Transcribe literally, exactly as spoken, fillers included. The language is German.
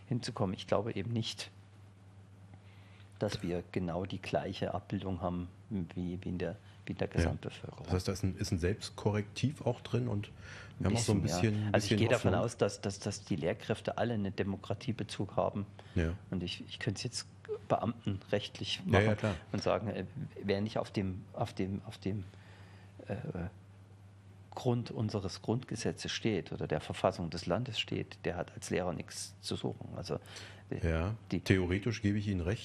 hinzukommen. Ich glaube eben nicht, dass wir genau die gleiche Abbildung haben wie, wie, in, der, wie in der Gesamtbevölkerung. Das heißt, da ist ein, ist ein Selbstkorrektiv auch drin und wir haben auch so ein ja. bisschen, Also ich bisschen gehe davon Hoffnung. aus, dass, dass, dass die Lehrkräfte alle einen Demokratiebezug haben. Ja. Und ich, ich könnte es jetzt beamtenrechtlich Ja, machen ja, klar. und sagen, äh, wer nicht auf dem, auf dem, auf dem äh, Grund unseres Grundgesetzes steht oder der Verfassung des Landes steht, der hat als Lehrer nichts zu suchen. Also Ja, die, theoretisch gebe ich Ihnen recht.